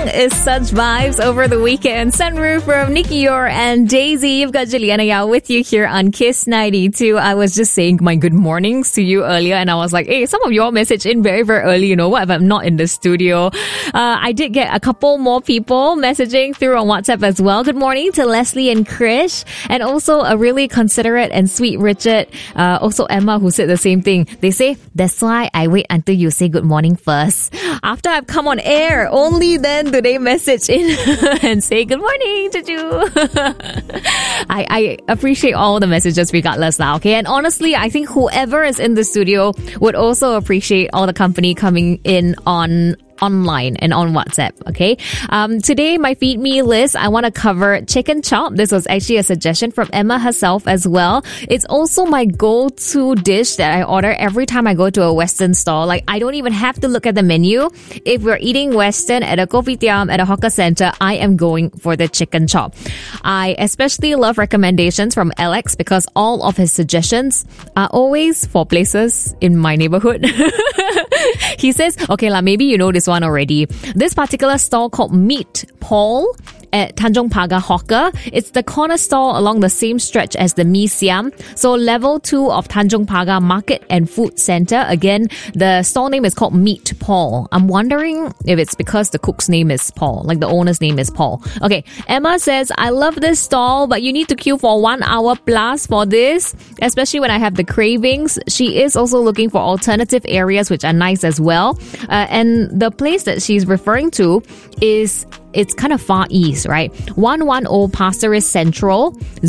is such vibes over the weekend. Sunroof from Nicky Yor and Daisy. You've got Juliana Yao with you here on Kiss 92. I was just saying my good mornings to you earlier, and I was like, hey, some of you all messaged in very, very early. You know, what if I'm not in the studio? I did get a couple more people messaging through on WhatsApp as well. Good morning to Leslie and Krish, and also a really considerate and sweet Richard. Also Emma, who said the same thing. They say, that's why I wait until you say good morning first. After I've come on air, only then do they message in and say good morning, Juju. I appreciate all the messages regardless now, okay? And honestly, I think whoever is in the studio would also appreciate all the company coming in online and on WhatsApp, okay? Today, my Feed Me list, I want to cover chicken chop. This was actually a suggestion from Emma herself as well. It's also my go-to dish that I order every time I go to a Western store. Like, I don't even have to look at the menu. If we're eating Western at a kopitiam, at a hawker center, I am going for the chicken chop. I especially love recommendations from Alex because all of his suggestions are always for places in my neighborhood. He says, okay lah, maybe you know this one already. This particular stall called Meat Paul at Tanjong Pagar Hawker. It's the corner store along the same stretch as the Mee Siam. So level 2 of Tanjong Pagar Market and Food Center. Again, the stall name is called Meat Paul. I'm wondering if it's because the cook's name is Paul, like the owner's name is Paul. Okay, Emma says, I love this stall, but you need to queue for 1 hour plus for this, especially when I have the cravings. She is also looking for alternative areas which are nice as well. And the place that she's referring to it's kind of far east, right? 110 Pasir Ris Central,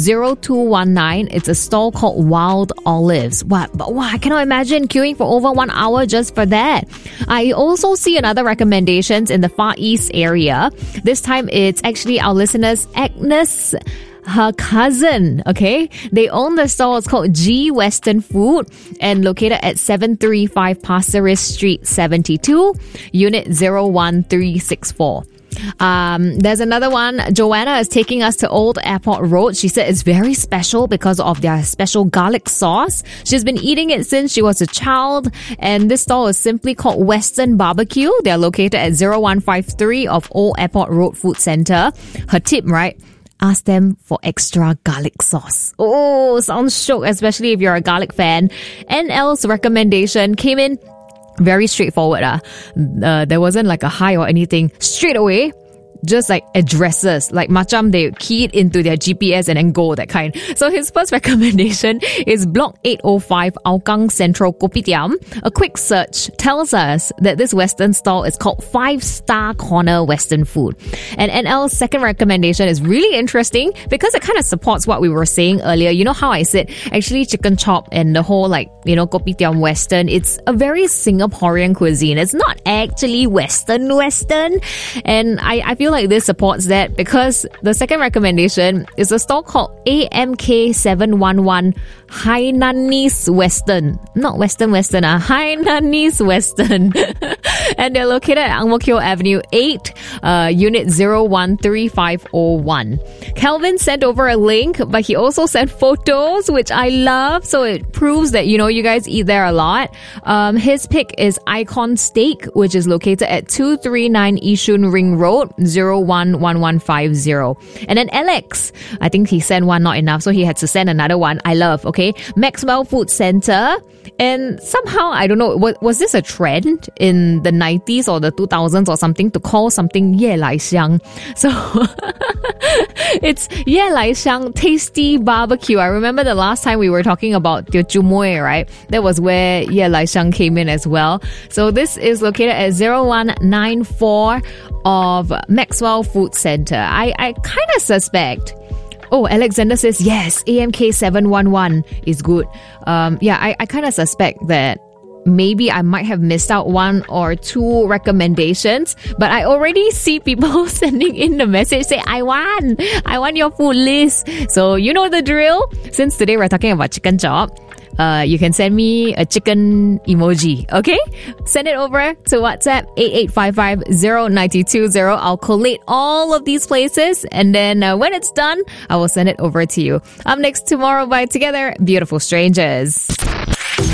0219. It's a stall called Wild Olives. But I cannot imagine queuing for over 1 hour just for that. I also see another recommendations in the Far East area. This time it's actually our listeners, Agnes, her cousin, okay? They own the stall. It's called G Western Food and located at 735 Pasir Ris Street 72, Unit 01364. There's another one. Joanna is taking us to Old Airport Road. She said it's very special because of their special garlic sauce. She's been eating it since she was a child, and this stall is simply called Western Barbecue. They're located at 0153 of Old Airport Road Food Center. Her tip, right? Ask them for extra garlic sauce. Oh, sounds shook, especially if you're a garlic fan. NL's recommendation came in very straightforward. There wasn't like a hi or anything. Straight away, just like addresses, like macam they key it into their GPS and then go, that kind. So his first recommendation is Block 805 Hougang Central Kopitiam. A quick search tells us that this Western stall is called 5-Star Corner Western Food. And NL's second recommendation is really interesting because it kind of supports what we were saying earlier. You know how I said actually chicken chop and the whole Kopitiam Western, it's a very Singaporean cuisine. It's not actually Western. And I feel like this supports that because the second recommendation is a stall called AMK 711 Hainanese Western. Not Western, Hainanese Western. And they're located at Ang Mo Kio Avenue 8, Unit 013501. Kelvin sent over a link, but he also sent photos, which I love. So it proves that, you guys eat there a lot. His pick is Icon Steak, which is located at 239 Yishun Ring Road, 011150. And then Alex, I think he sent one, not enough, so he had to send another one. I love, okay? Maxwell Food Center. And somehow, I don't know, was this a trend in the 90s or the 2000s or something to call something Ye Lai Xiang? So it's Ye Lai Xiang Tasty Barbecue. I remember the last time we were talking about Teochew Mui, right? That was where Ye Lai Xiang came in as well. So this is located at 0194 of Maxwell Food Center. I kind of suspect. Oh, Alexander says, yes, AMK 711 is good. I kind of suspect that maybe I might have missed out 1 or 2 recommendations, but I already see people sending in the message say, I want your food list. So you know the drill. Since today we're talking about chicken chop, you can send me a chicken emoji, okay? Send it over to WhatsApp 88550920. I'll collate all of these places, and then when it's done, I will send it over to you. Up next tomorrow by Together, Beautiful Strangers.